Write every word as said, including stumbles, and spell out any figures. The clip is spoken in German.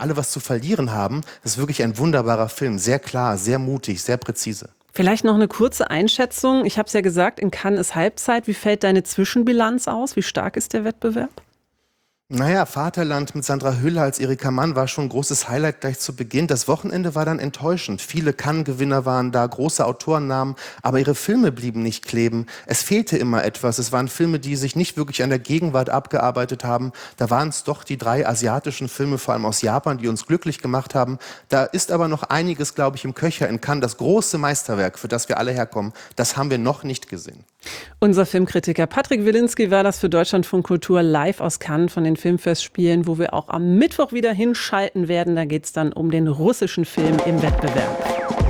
alle was zu verlieren haben. Das ist wirklich ein wunderbarer Film, sehr klar, sehr mutig, sehr präzise. Vielleicht noch eine kurze Einschätzung. Ich habe es ja gesagt, in Cannes ist Halbzeit. Wie fällt deine Zwischenbilanz aus? Wie stark ist der Wettbewerb? Naja, Vaterland mit Sandra Hüller als Erika Mann war schon ein großes Highlight gleich zu Beginn. Das Wochenende war dann enttäuschend. Viele Cannes-Gewinner waren da, große Autorennamen, aber ihre Filme blieben nicht kleben. Es fehlte immer etwas. Es waren Filme, die sich nicht wirklich an der Gegenwart abgearbeitet haben. Da waren es doch die drei asiatischen Filme, vor allem aus Japan, die uns glücklich gemacht haben. Da ist aber noch einiges, glaube ich, im Köcher in Cannes. Das große Meisterwerk, für das wir alle herkommen, das haben wir noch nicht gesehen. Unser Filmkritiker Patrick Wilinski war das für Deutschlandfunk Kultur live aus Cannes von den Filmfestspielen, wo wir auch am Mittwoch wieder hinschalten werden. Da geht es dann um den russischen Film im Wettbewerb.